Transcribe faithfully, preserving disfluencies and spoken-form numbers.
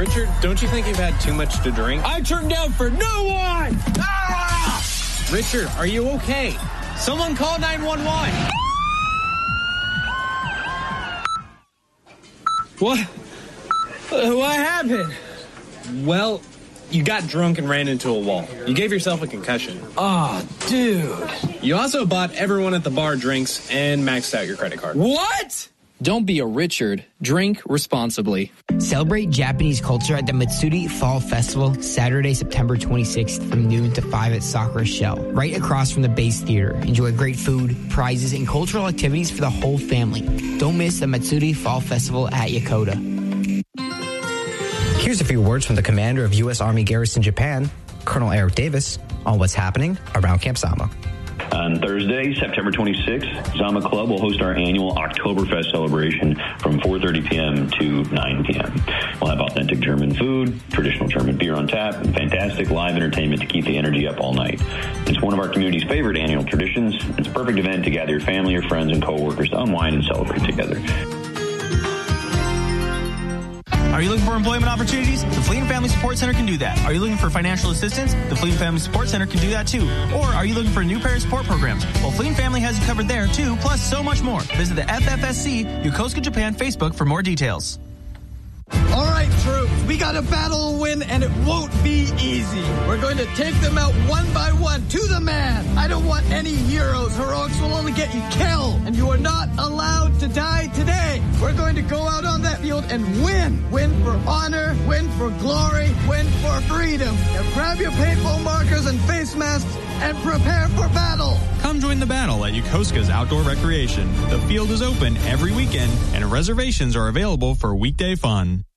Richard, don't you think you've had too much to drink? I turned down for no one! Ah! Richard, are you okay? Someone call nine one one. What? What happened? Well, you got drunk and ran into a wall. You gave yourself a concussion. Oh, dude. You also bought everyone at the bar drinks and maxed out your credit card. What? Don't be a Richard. Drink responsibly. Celebrate Japanese culture at the Matsuri Fall Festival, Saturday, September twenty-sixth from noon to five at Sakura Shell, right across from the Base Theater. Enjoy great food, prizes, and cultural activities for the whole family. Don't miss the Matsuri Fall Festival at Yokota. Here's a few words from the commander of U S Army Garrison Japan, Colonel Eric Davis, on what's happening around Camp Zama. On Thursday, September twenty-sixth, Zama Club will host our annual Oktoberfest celebration from four thirty p.m. to nine p.m. We'll have authentic German food, traditional German beer on tap, and fantastic live entertainment to keep the energy up all night. It's one of our community's favorite annual traditions. It's a perfect event to gather your family, your friends, and coworkers to unwind and celebrate together. Are you looking for employment opportunities? The Fleet and Family Support Center can do that. Are you looking for financial assistance? The Fleet and Family Support Center can do that too. Or are you looking for new parent support programs? Well, Fleet and Family has you covered there too, plus so much more. Visit the F F S C Yokosuka Japan Facebook for more details. All right, troops, we got a battle to win, and it won't be easy. We're going to take them out one by one, to the man. I don't want any heroes. Heroics will only get you killed, and you are not allowed to die today. We're going to go out on that field and win. Win for honor, win for glory, win for freedom. Now grab your paintball markers and face masks and prepare for battle. Come join the battle at Yokosuka's Outdoor Recreation. The field is open every weekend, and reservations are available for weekday fun.